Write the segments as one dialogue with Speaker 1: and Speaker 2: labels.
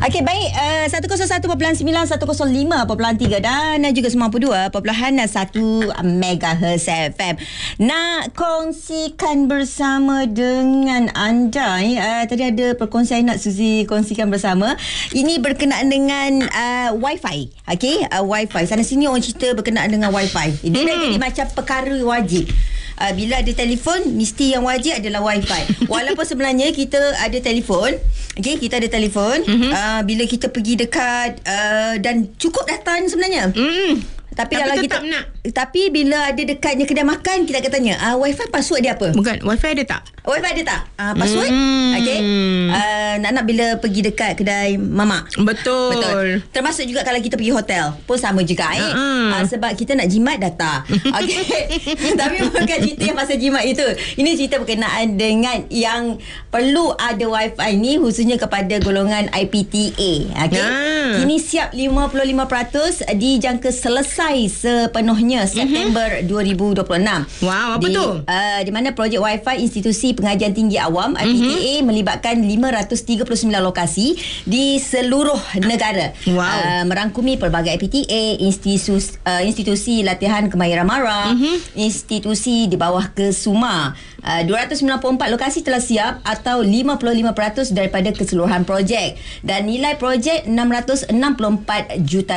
Speaker 1: Okey, baik. 101.9, 105.3 dan juga 92.1 MHz FM. Nak kongsikan bersama dengan anda. Tadi ada perkongsian nak Suzy kongsikan bersama. Ini berkenaan dengan Wi-Fi. Okey, Wi-Fi. Sana sini orang cerita berkenaan dengan Wi-Fi. Dia dah jadi macam perkara wajib. Bila ada telefon, mesti yang wajib adalah Wi-Fi. Walaupun sebenarnya kita ada telefon, okay, kita ada telefon, bila kita pergi dekat dan cukup data sebenarnya. Tapi kalau kita tapi bila ada dekatnya kedai makan, kita akan tanya, Wi-Fi password dia apa?
Speaker 2: Bukan, Wi-Fi ada tak?
Speaker 1: Wi-Fi ada tak? Password? Okey. Nak bila pergi dekat kedai mamak.
Speaker 2: Betul.
Speaker 1: Termasuk juga kalau kita pergi hotel pun sama juga sebab kita nak jimat data. Okey. Tapi bukan cerita yang pasal jimat itu. Ini cerita berkenaan dengan yang perlu ada Wi-Fi ni khususnya kepada golongan IPTA. Okey. Kini siap 55% dijangka selesai sepenuhnya September 2026.
Speaker 2: Wow, apa tu?
Speaker 1: Di mana projek Wi-Fi institusi pengajian tinggi awam IPTA melibatkan 539 lokasi di seluruh negara.
Speaker 2: Wow.
Speaker 1: Merangkumi pelbagai IPTA, institusi latihan kemahiran MARA, institusi di bawah KESUMA. 294 lokasi telah siap atau 55% daripada keseluruhan projek, dan nilai projek RM664 juta.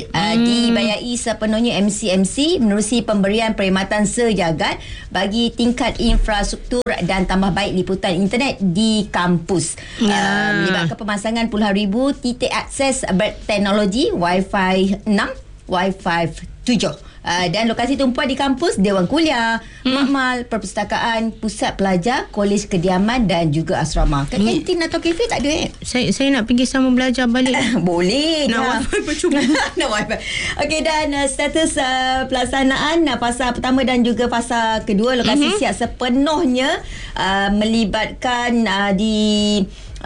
Speaker 1: Dibayai sepenuhnya MCMC menerusi pemberian perkhidmatan sejagat bagi tingkat infrastruktur dan tambah baik liputan internet di kampus. Melibatkan pemasangan puluhan ribu titik akses berteknologi Wi-Fi 6, Wi-Fi 7. Dan lokasi tumpuan di kampus, dewan kuliah, makmal, perpustakaan, pusat pelajar, kolej kediaman dan juga asrama. Kantin atau kafe tak ada
Speaker 2: Saya nak pergi sama belajar balik.
Speaker 1: Boleh.
Speaker 2: Nak Wi-Fi percuma.
Speaker 1: Nak Wi-Fi. Okey, dan status pelaksanaan fasa pertama dan juga fasa kedua, lokasi siap sepenuhnya, melibatkan di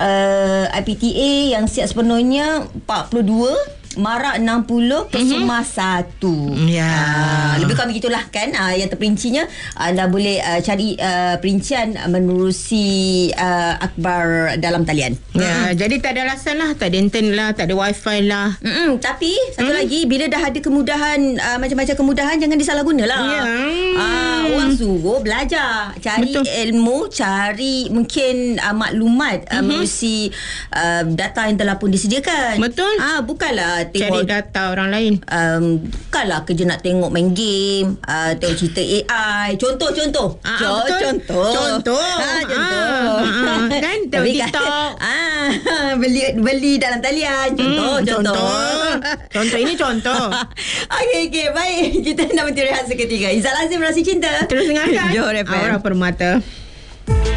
Speaker 1: IPTA yang siap sepenuhnya 42, MARA 60, KESUMA 1. Lebih kurang begitulah kan. Yang terperincinya anda boleh cari perincian menerusi akhbar dalam talian.
Speaker 2: Jadi tak ada alasan lah, tak ada internet lah, tak ada Wi-Fi lah.
Speaker 1: Tapi satu lagi, bila dah ada kemudahan, macam-macam kemudahan, jangan disalahgunalah. Orang suruh belajar, cari ilmu, cari mungkin maklumat menerusi data yang telah pun disediakan.
Speaker 2: Betul.
Speaker 1: Bukanlah
Speaker 2: cari data orang lain.
Speaker 1: Bukanlah kerja nak tengok main game, tengok cerita AI. Contoh. Contoh.
Speaker 2: Kan tengok TikTok.
Speaker 1: Beli dalam talian. Contoh ini contoh. Okey, baik. Kita nak berhenti rehat seketika. Izzat Lazim, Rasi Cinta.
Speaker 2: Terus dengarkan
Speaker 1: Johor FM.
Speaker 2: Aura Permata.